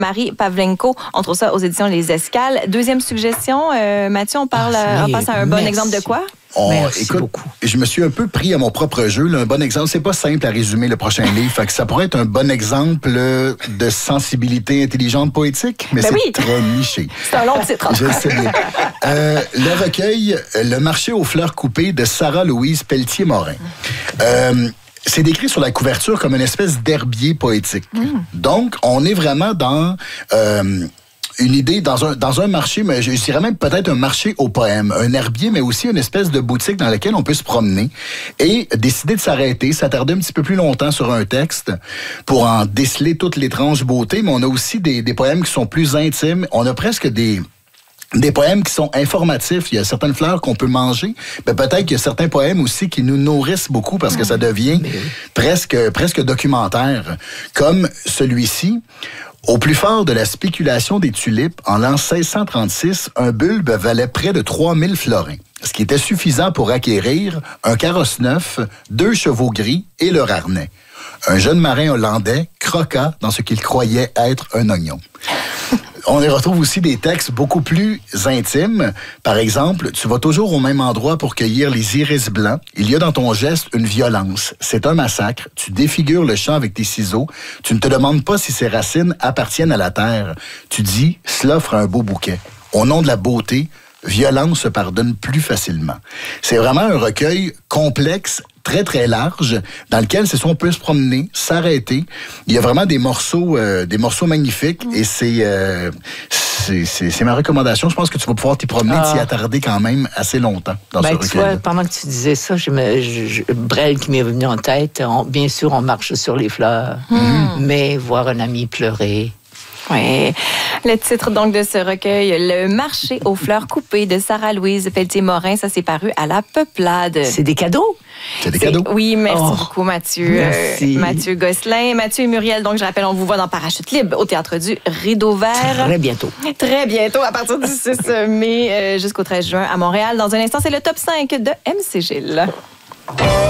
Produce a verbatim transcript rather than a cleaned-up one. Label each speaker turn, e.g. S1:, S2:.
S1: Marie Pavlenko. On trouve ça aux éditions Les Escales. Deuxième suggestion, euh, Mathieu, on parle, ah, on passe à un bon exemple de quoi?
S2: On,
S3: Merci
S2: écoute,
S3: beaucoup.
S2: Je me suis un peu pris à mon propre jeu. Là, un bon exemple, c'est pas simple à résumer le prochain livre. Fait que ça pourrait être un bon exemple de sensibilité intelligente poétique, mais
S1: ben
S2: c'est
S1: oui.
S2: trop niché.
S1: C'est un long titre.
S2: Je le sais bien. Euh, le recueil Le marché aux fleurs coupées de Sarah-Louise Pelletier-Morin. Euh, C'est décrit sur la couverture comme une espèce d'herbier poétique. Mm. Donc, on est vraiment dans euh, une idée, dans un, dans un marché, mais je dirais même peut-être un marché au poème. Un herbier, mais aussi une espèce de boutique dans laquelle on peut se promener et décider de s'arrêter, s'attarder un petit peu plus longtemps sur un texte pour en déceler toute l'étrange beauté. Mais on a aussi des, des poèmes qui sont plus intimes. On a presque des... Des poèmes qui sont informatifs. Il y a certaines fleurs qu'on peut manger. Mais peut-être qu'il y a certains poèmes aussi qui nous nourrissent beaucoup parce que ça devient presque, presque documentaire. Comme celui-ci. Au plus fort de la spéculation des tulipes, en l'an seize cent trente-six, un bulbe valait près de trois mille florins, ce qui était suffisant pour acquérir un carrosse neuf, deux chevaux gris et leur harnais. Un jeune marin hollandais croqua dans ce qu'il croyait être un oignon. On y retrouve aussi des textes beaucoup plus intimes. Par exemple, tu vas toujours au même endroit pour cueillir les iris blancs. Il y a dans ton geste une violence. C'est un massacre. Tu défigures le champ avec tes ciseaux. Tu ne te demandes pas si ses racines appartiennent à la terre. Tu dis, cela fera un beau bouquet. Au nom de la beauté, violence se pardonne plus facilement. C'est vraiment un recueil complexe, très, très large, dans lequel, c'est ça, on peut se promener, s'arrêter. Il y a vraiment des morceaux, euh, des morceaux magnifiques et c'est, euh, c'est, c'est, c'est ma recommandation. Je pense que tu vas pouvoir t'y promener, ah. t'y attarder quand même assez longtemps dans
S3: ben,
S2: ce
S3: tu
S2: recueil.
S3: vois, pendant que tu disais ça, je me, je, je, Brel qui m'est venu en tête, on, bien sûr, on marche sur les fleurs, mmh. mais voir un ami pleurer.
S1: Oui. Le titre donc de ce recueil, Le marché aux fleurs coupées de Sarah-Louise Pelletier-Morin, ça s'est paru à la Peuplade.
S3: C'est des cadeaux?
S2: C'est des c'est, cadeaux.
S1: Oui, merci
S3: oh,
S1: beaucoup Mathieu.
S3: Merci.
S1: Euh, Mathieu Gosselin, Mathieu et Muriel. Donc je rappelle, on vous voit dans Parachute libre au Théâtre du Rideau Vert.
S3: Très bientôt.
S1: Très bientôt, à partir du six mai euh, jusqu'au treize juin à Montréal. Dans un instant, c'est le top cinq de M C Gilles.